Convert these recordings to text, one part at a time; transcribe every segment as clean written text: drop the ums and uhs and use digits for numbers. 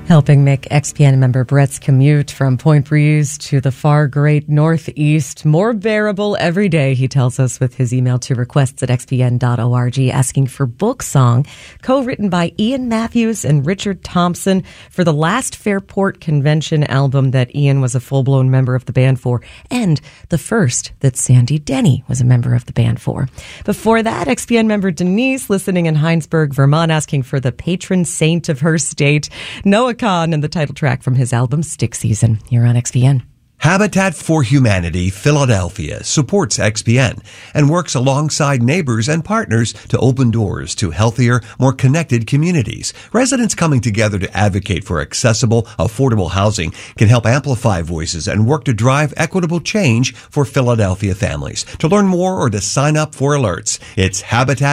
Helping make XPN member Brett's commute from Point Breeze to the far great Northeast more bearable every day, he tells us with his email to requests@xpn.org asking for Book Song, co-written by Ian Matthews and Richard Thompson for the last Fairport Convention album that Ian was a full-blown member of the band for, and the first that Sandy Denny was a member of the band for. Before that, XPN member Denise, listening in Heinsberg, Vermont, asking for the patron saint of her state, Noah Kahn, and the title track from his album Stick Season here on XPN. Habitat for Humanity Philadelphia supports XPN and works alongside neighbors and partners to open doors to healthier, more connected communities. Residents coming together to advocate for accessible, affordable housing can help amplify voices and work to drive equitable change for Philadelphia families. To learn more or to sign up for alerts, it's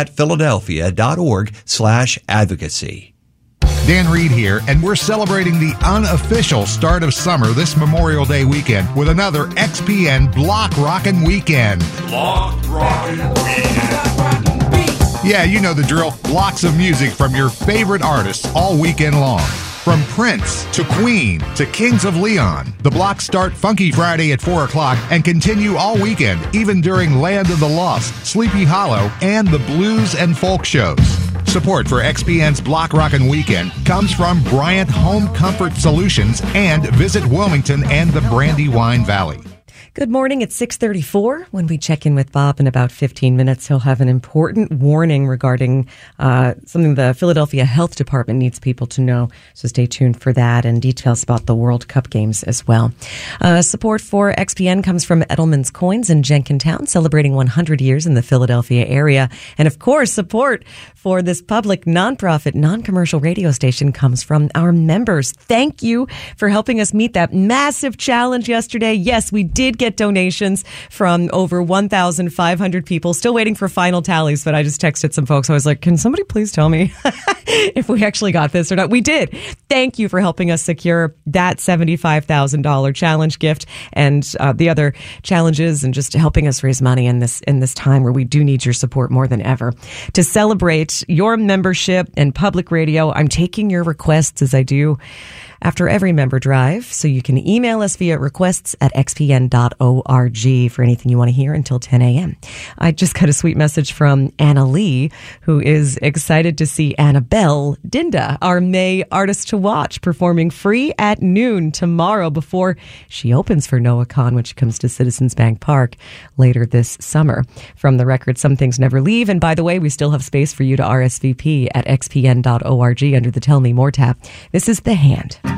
habitatphiladelphia.org/advocacy. Dan Reed here, and we're celebrating the unofficial start of summer this Memorial Day weekend with another XPN Block Rockin' Weekend. Block Rockin' Weekend. Yeah, you know the drill. Blocks of music from your favorite artists all weekend long. From Prince to Queen to Kings of Leon, the blocks start Funky Friday at 4 o'clock and continue all weekend, even during Land of the Lost, Sleepy Hollow, and the Blues and Folk shows. Support for XPN's Block Rockin' Weekend comes from Bryant Home Comfort Solutions and Visit Wilmington and the Brandywine Valley. Good morning. It's 6:34. When we check in with Bob in about 15 minutes, he'll have an important warning regarding something the Philadelphia Health Department needs people to know. So stay tuned for that and details about the World Cup games as well. Support for XPN comes from Edelman's Coins in Jenkintown, celebrating 100 years in the Philadelphia area. And of course, support for this public, nonprofit, non-commercial radio station comes from our members. Thank you for helping us meet that massive challenge yesterday. Yes, we did get donations from over 1,500 people. Still waiting for final tallies, but I just texted some folks. I was like, can somebody please tell me if we actually got this or not? We did. Thank you for helping us secure that $75,000 challenge gift and the other challenges, and just helping us raise money in this time where we do need your support more than ever. To celebrate your membership and public radio, I'm taking your requests as I do after every member drive. So you can email us via requests@xpn.org for anything you want to hear until 10 a.m. I just got a sweet message from Anna Lee, who is excited to see Annabelle Dinda, our May artist to watch, performing free at noon tomorrow before she opens for Noah Kahn when she comes to Citizens Bank Park later this summer. From the record, Some Things Never Leave. And by the way, we still have space for you to RSVP at xpn.org under the Tell Me More tab. This is The Hand.